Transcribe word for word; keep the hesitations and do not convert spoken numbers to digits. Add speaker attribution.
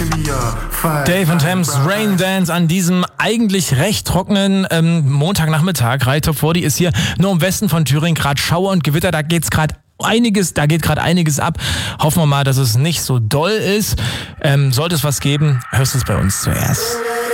Speaker 1: Dave and Thames Rain Dance an diesem eigentlich recht trockenen ähm, Montagnachmittag. Rai Top vierzig ist hier nur im Westen von Thüringen gerade Schauer und Gewitter. Da geht's gerade einiges, da geht gerade einiges ab. Hoffen wir mal, dass es nicht so doll ist. Ähm, sollte es was geben, hörst du es bei uns zuerst.